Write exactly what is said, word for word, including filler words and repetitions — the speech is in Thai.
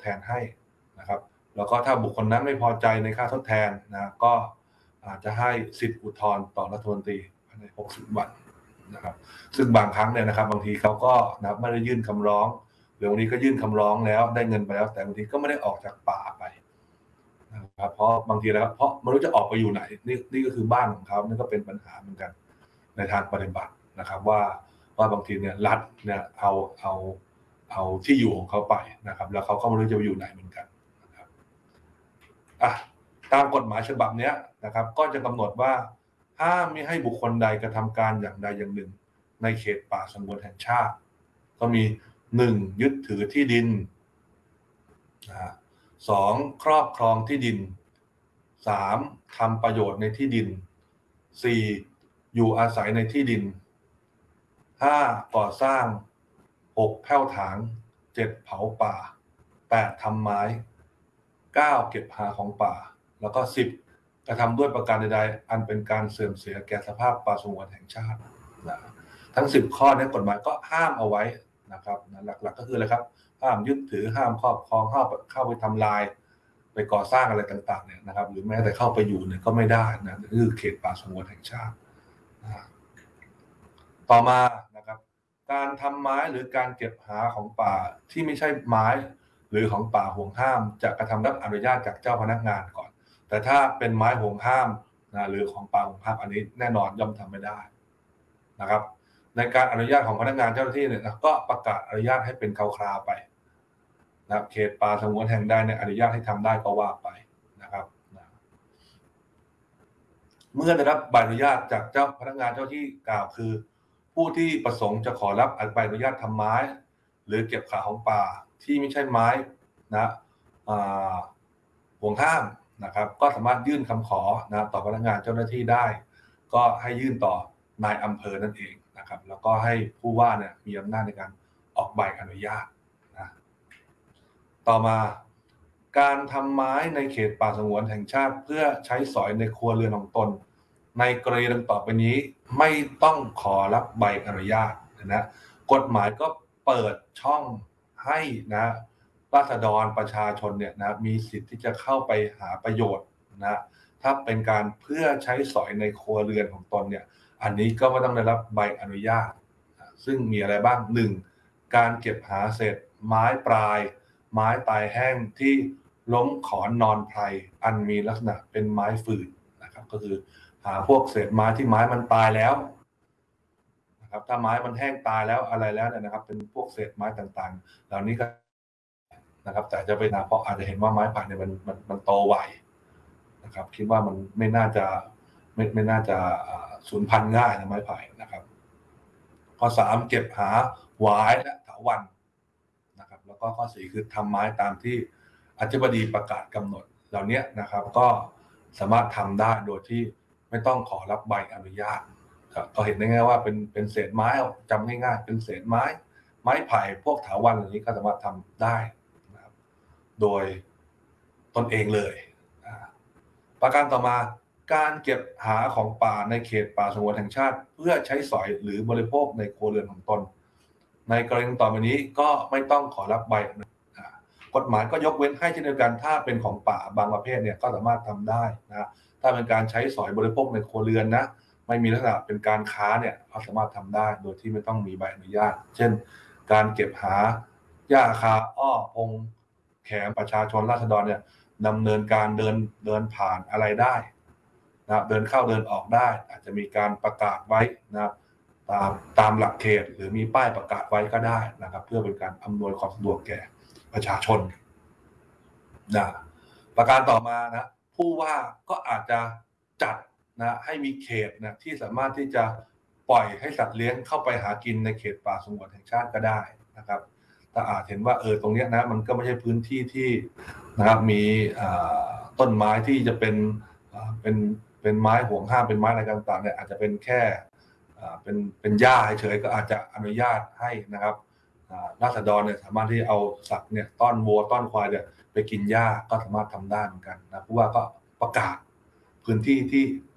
นให้นะครับแล้วก็ถ้าบุคคลนั้นไม่พอใจในค่าทดแทนนะก็อาจจะให้สิทธิอุทธรณ์ต่อรัฐมนตรีภายในหกสิบวันนะครับซึ่งบางครั้งเนี่ยนะครับบางทีเขาก็นะไม่ได้ยื่นคำร้องหรือบางทีก็ยื่นคำร้องแล้วได้เงินไปแล้วแต่บางทีก็ไม่ได้ออกจากป่าไปนะครับเพราะบางทีแล้วเพราะไม่รู้จะออกไปอยู่ไหนนี่นี่ก็คือบ้านของเขานี่ก็เป็นปัญหาเหมือนกันในทางปฏิบัตินะครับว่าว่าบางทีเนี่ยรัฐเนี่ยเอาเอาเอาที่อยู่ของเขาไปนะครับแล้วเขาก็ไม่รู้จะไปอยู่ไหนเหมือนกันนะครับอ่ะตามกฎหมายฉบับนี้นะครับก็จะกำหนดว่าห้ามไม่ให้บุคคลใดกระทำการอย่างใดอย่างหนึ่งในเขตป่าสงวนแห่งชาติก็มีหนึ่งยึดถือที่ดินนะสองครอบครองที่ดินสามทำประโยชน์ในที่ดินสี่อยู่อาศัยในที่ดินห้าก่อสร้างหกแผ้วถางเจ็ดเผาป่าแปดทำไม้เก้าเก็บหาของป่าแล้วก็สิบกระทำด้วยประการใดๆอันเป็นการเสื่อมเสียแก่สภาพป่าสงวนแห่งชาตินะทั้งสิบข้อในกฎหมายก็ห้ามเอาไว้นะครับนะหลักๆก็คืออะไรครับห้ามยึดถือห้ามครอบครองห้ามเข้าไปทำลายไปก่อสร้างอะไรต่างๆเนี่ยนะครับหรือแม้แต่เข้าไปอยู่เนี่ยก็ไม่ได้นะนี่คือเขตป่าสงวนแห่งชาตินะต่อมานะครับการทำไม้หรือการเก็บหาของป่าที่ไม่ใช่ไม้หรือของป่าห่วงห้ามจะกระทำรับอนุญาตจากเจ้าพนักงานก่อนแต่ถ้าเป็นไม้ห่วงห้ามนะหรือของป่าห่วงห้ามอันนี้แน่นอนย่อมทำไม่ได้นะครับในการอนุญาตของพนักงานเจ้าหน้าที่เนี่ยก็ประกาศอนุญาตให้เป็นคราวๆไปนะครับเขตป่าสงวนแห่งใดเนี่ยอนุญาตให้ทำได้ก็ว่าไปนะครับเมื่อได้รับใบอนุญาตจากเจ้าพนักงานเจ้าที่กล่าวคือผู้ที่ประสงค์จะขอรับใบอนุญาตทำไม้หรือเก็บขาของป่าที่ไม่ใช่ไม้นะห่วงห้ามนะครับก็สามารถยื่นคำขอนะต่อพนักงานเจ้าหน้าที่ได้ก็ให้ยื่นต่อนายอำเภอนั่นเองนะครับแล้วก็ให้ผู้ว่าเนี่ยมีอำนาจในการออกใบอนุญาตนะต่อมาการทำไม้ในเขตป่าสงวนแห่งชาติเพื่อใช้สอยในครัวเรือนของตนในกรณีดังต่อไปนี้ไม่ต้องขอรับใบอนุญาตนะกฎหมายก็เปิดช่องให้นะราษฎรประชาชนเนี่ยนะมีสิทธิ์ที่จะเข้าไปหาประโยชน์นะถ้าเป็นการเพื่อใช้สอยในครัวเรือนของตนเนี่ยอันนี้ก็ไม่ต้องได้รับใบอนุญาตซึ่งมีอะไรบ้างหนึ่งการเก็บหาเศษไม้ปลายไม้ตายแห้งที่ล้มขอนนอนไพรอันมีลักษณะเป็นไม้ฝืนนะครับก็คือหาพวกเศษไม้ที่ไม้มันตายแล้วนะครับถ้าไม้มันแห้งตายแล้วอะไรแล้วเนี่ยนะครับเป็นพวกเศษไม้ต่างๆเหล่านี้ก็นะครับแต่จะไปนะเพราะอาจจะเห็นว่าไม้ไผ่เนี่ยมันมันมันโตไวนะครับคิดว่ามันไม่น่าจะไม่ไม่น่าจะสูญพันธุ์ง่ายนะไม้ไผ่นะครับข้อสามเก็บหาหวายและเถาวัลย์นะครับแล้วก็ข้อสี่คือทำไม้ตามที่อธิบดีประกาศกำหนดเหล่านี้นะครับก็สามารถทำได้โดยที่ไม่ต้องขอรับใบอนุญาตก็เห็นได้ง่ายว่าเป็นเป็นเศษไม้จำง่ายๆเป็นเศษไม้ไม้ไผ่พวกเถาวัลย์อย่างนี้ก็สามารถทำได้นะครับโดยตนเองเลยประการต่อมาการเก็บหาของป่าในเขตป่าสงวนแห่งชาติเพื่อใช้สอยหรือบริโภคในครัวเรือนของตนในกรณีต่อไปนี้ก็ไม่ต้องขอรับใบกฎหมายก็ยกเว้นให้เช่นเดียวกันถ้าเป็นของป่าบางประเภทเนี่ยก็สามารถทำได้นะถ้าเป็นการใช้สอยบริโภคในครัวเรือนนะไม่มีลักษณะเป็นการค้าเนี่ยก็สามารถทำได้โดยที่ไม่ต้องมีใบอนุญาตเช่นการเก็บหาหญ้าคาอ้อพงแขมประชาชนราษฎรเนี่ยดำเนินการเดินเดินผ่านอะไรได้นะเดินเข้าเดินออกได้อาจจะมีการประกาศไว้นะตามตามหลักเขตหรือมีป้ายประกาศไว้ก็ได้นะครับเพื่อเป็นการอำนวยความสะดวกแก่ประชาชนนะประการต่อมานะผู้ว่าก็อาจจะจัดนะให้มีเขตนะที่สามารถที่จะปล่อยให้สัตว์เลี้ยงเข้าไปหากินในเขตป่าสงวนแห่งชาติก็ได้นะครับถ้าอาจเห็นว่าเออตรงนี้นะมันก็ไม่ใช่พื้นที่ที่นะครับมีต้นไม้ที่จะเป็นเป็นเป็นไม้ห่วงห้ามเป็นไม้อะไรต่างๆเนี่ยอาจจะเป็นแค่เป็นเป็นหญ้าเฉยๆก็อาจจะอนุญาตให้นะครับราษฎรเนี่ยสามารถที่เอาสัตว์เนี่ยต้อนวัวต้อนควายเนี่ยไปกินหญ้าก็สามารถทำได้เหมือนกันนะเพราะว่าก็ประกาศพื้นที่ที่